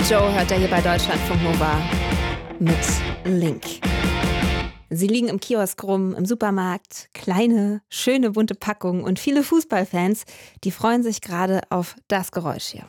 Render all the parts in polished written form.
Joe hört er hier bei Deutschlandfunk Nova mit Link. Sie liegen im Kiosk rum, im Supermarkt. Kleine, schöne, bunte Packungen und viele Fußballfans, die freuen sich gerade auf das Geräusch hier.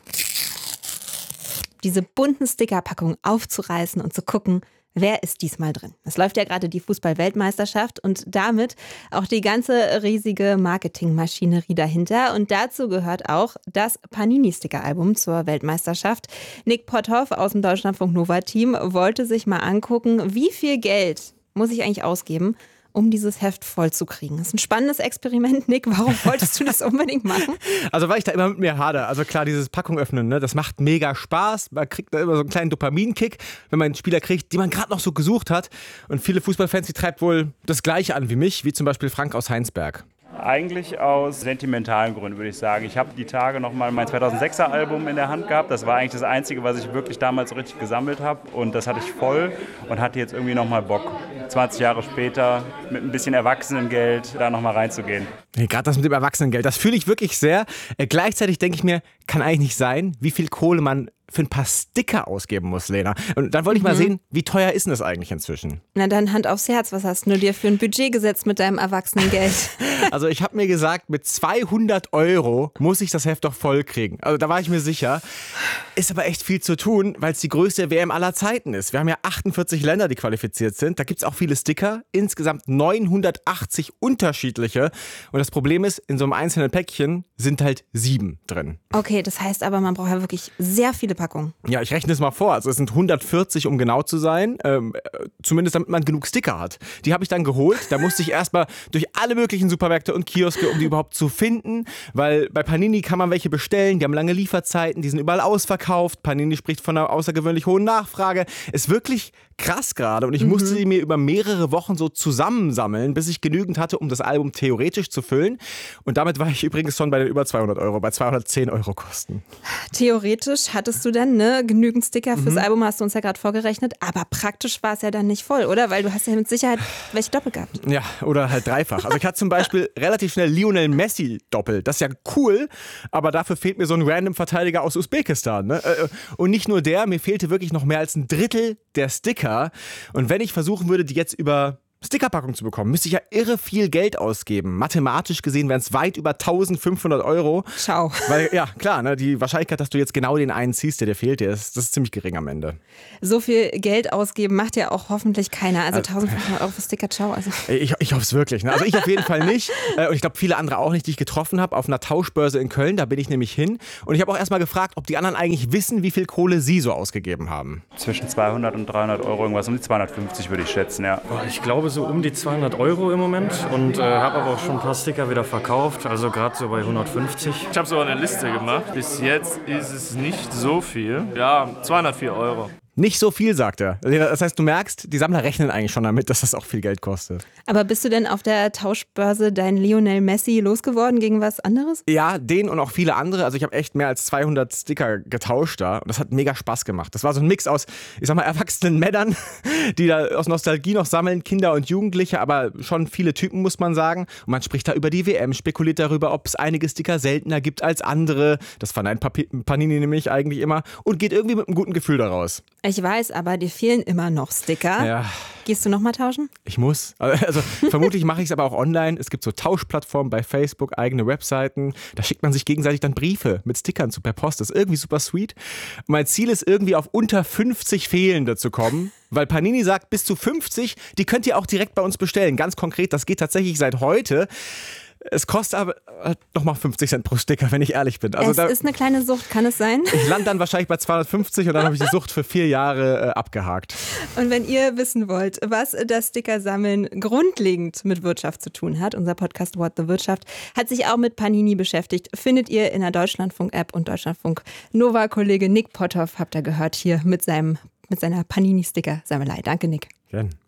Diese bunten Stickerpackungen aufzureißen und zu gucken, wer ist diesmal drin. Es läuft ja gerade die Fußball-Weltmeisterschaft und damit auch die ganze riesige Marketingmaschinerie dahinter. Und dazu gehört auch das Panini-Sticker-Album zur Weltmeisterschaft. Nick Potthoff aus dem Deutschlandfunk-Nova-Team wollte sich mal angucken, wie viel Geld muss ich eigentlich ausgeben, um dieses Heft voll zu kriegen. Das ist ein spannendes Experiment, Nick. Warum wolltest du das unbedingt machen? Also weil ich da immer mit mir hadere. Also klar, dieses Packung öffnen, ne, das macht mega Spaß. Man kriegt da immer so einen kleinen Dopaminkick, wenn man einen Spieler kriegt, die man gerade noch so gesucht hat. Und viele Fußballfans, die treibt wohl das Gleiche an wie mich, wie zum Beispiel Frank aus Heinsberg. Eigentlich aus sentimentalen Gründen, würde ich sagen. Ich habe die Tage nochmal mein 2006er Album in der Hand gehabt. Das war eigentlich das Einzige, was ich wirklich damals so richtig gesammelt habe. Und das hatte ich voll und hatte jetzt irgendwie nochmal Bock, 20 Jahre später mit ein bisschen Erwachsenengeld da nochmal reinzugehen. Nee, gerade das mit dem Erwachsenengeld, das fühle ich wirklich sehr. Gleichzeitig denke ich mir, kann eigentlich nicht sein, wie viel Kohle man für ein paar Sticker ausgeben muss, Lena. Und dann wollte ich mal sehen, wie teuer ist denn das eigentlich inzwischen? Na dann Hand aufs Herz, was hast du dir für ein Budget gesetzt mit deinem Erwachsenengeld? Also ich habe mir gesagt, mit 200 € muss ich das Heft doch voll kriegen. Also da war ich mir sicher. Ist aber echt viel zu tun, weil es die größte WM aller Zeiten ist. Wir haben ja 48 Länder, die qualifiziert sind. Da gibt es auch viele Sticker, insgesamt 980 unterschiedliche. Und das Problem ist, in so einem einzelnen Päckchen sind halt 7 drin. Okay, das heißt aber, man braucht ja wirklich sehr viele Packungen. Ja, ich rechne es mal vor. Also es sind 140, um genau zu sein. Zumindest damit man genug Sticker hat. Die habe ich dann geholt. Da musste ich erstmal durch alle möglichen Supermärkte und Kioske, um die überhaupt zu finden. Weil bei Panini kann man welche bestellen. Die haben lange Lieferzeiten. Die sind überall ausverkauft. Panini spricht von einer außergewöhnlich hohen Nachfrage. Ist wirklich krass gerade. Und ich musste die mir über mehrere Wochen so zusammensammeln, bis ich genügend hatte, um das Album theoretisch zu füllen. Und damit war ich übrigens schon bei den über 200 €, bei 210 € Kosten. Theoretisch hattest du dann genügend Sticker fürs Album, hast du uns ja gerade vorgerechnet. Aber praktisch war es ja dann nicht voll, oder? Weil du hast ja mit Sicherheit welche doppelt gehabt. Ja, oder halt dreifach. Also ich hatte zum Beispiel relativ schnell Lionel Messi doppelt. Das ist ja cool, aber dafür fehlt mir so ein random Verteidiger aus Usbekistan. Ne? Und nicht nur der, mir fehlte wirklich noch mehr als ein Drittel der Sticker. Und wenn ich versuchen würde, die jetzt über Stickerpackung zu bekommen, müsste ich ja irre viel Geld ausgeben. Mathematisch gesehen wären es weit über 1500 €. Ciao. Weil, ja, klar, ne, die Wahrscheinlichkeit, dass du jetzt genau den einen ziehst, der dir fehlt, das ist ziemlich gering am Ende. So viel Geld ausgeben macht ja auch hoffentlich keiner. Also 1500 € für Sticker, ciao. Also. Ich hoffe es wirklich. Ne? Also ich auf jeden Fall nicht. Und ich glaube, viele andere auch nicht, die ich getroffen habe auf einer Tauschbörse in Köln. Da bin ich nämlich hin. Und ich habe auch erstmal gefragt, ob die anderen eigentlich wissen, wie viel Kohle sie so ausgegeben haben. Zwischen 200 und 300 €, irgendwas um die 250 würde ich schätzen, ja. Ich glaube so um die 200 € im Moment und habe aber auch schon ein paar Sticker wieder verkauft, also gerade so bei 150. Ich habe so eine Liste gemacht. Bis jetzt ist es nicht so viel. Ja, 204 €. Nicht so viel, sagt er. Das heißt, du merkst, die Sammler rechnen eigentlich schon damit, dass das auch viel Geld kostet. Aber bist du denn auf der Tauschbörse dein Lionel Messi losgeworden gegen was anderes? Ja, den und auch viele andere. Also ich habe echt mehr als 200 Sticker getauscht da und das hat mega Spaß gemacht. Das war so ein Mix aus, ich sag mal, erwachsenen Männern, die da aus Nostalgie noch sammeln, Kinder und Jugendliche, aber schon viele Typen, muss man sagen. Und man spricht da über die WM, spekuliert darüber, ob es einige Sticker seltener gibt als andere. Das verneint Panini nämlich eigentlich immer und geht irgendwie mit einem guten Gefühl daraus. Ich weiß, aber dir fehlen immer noch Sticker. Ja. Gehst du noch mal tauschen? Ich muss. Also vermutlich mache ich es aber auch online. Es gibt so Tauschplattformen bei Facebook, eigene Webseiten. Da schickt man sich gegenseitig dann Briefe mit Stickern zu per Post. Das ist irgendwie super sweet. Mein Ziel ist irgendwie auf unter 50 Fehlende zu kommen. Weil Panini sagt, bis zu 50, die könnt ihr auch direkt bei uns bestellen. Ganz konkret, das geht tatsächlich seit heute. Es kostet aber nochmal 50 Cent pro Sticker, wenn ich ehrlich bin. Also es ist eine kleine Sucht, kann es sein? Ich lande dann wahrscheinlich bei 250 und dann habe ich die Sucht für 4 Jahre abgehakt. Und wenn ihr wissen wollt, was das Stickersammeln grundlegend mit Wirtschaft zu tun hat, unser Podcast What the Wirtschaft hat sich auch mit Panini beschäftigt, findet ihr in der Deutschlandfunk-App und Deutschlandfunk-Nova-Kollege Nick Potthoff, habt ihr gehört, hier mit seiner Panini-Sticker-Sammelei. Danke, Nick. Gerne.